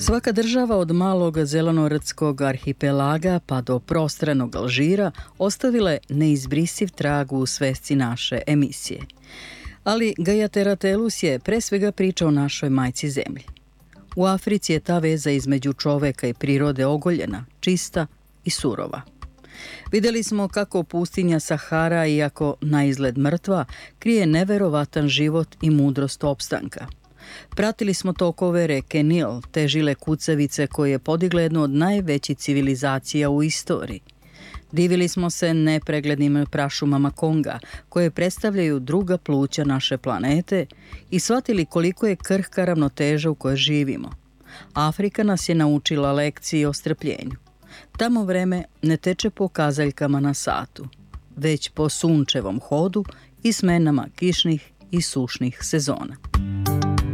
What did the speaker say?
Svaka država od malog zelenortskog arhipelaga pa do prostranog Alžira ostavila je neizbrisiv trag u svesci naše emisije. Ali Gaja Teratelus je pre svega priča o našoj majci zemlji. U Africi je ta veza između čoveka i prirode ogoljena, čista i surova. Vidjeli smo kako pustinja Sahara, iako na izgled mrtva, krije neverovatan život i mudrost opstanka. Pratili smo tokove reke Nil, te žile kucavice koje je podigla jednu od najvećih civilizacija u istoriji. Divili smo se nepreglednim prašumama Konga, koje predstavljaju druga pluća naše planete, i shvatili koliko je krhka ravnoteža u kojoj živimo. Afrika nas je naučila lekciji o strpljenju. Tamo vreme ne teče po kazaljkama na satu, već po sunčevom hodu i smenama kišnih i sušnih sezona.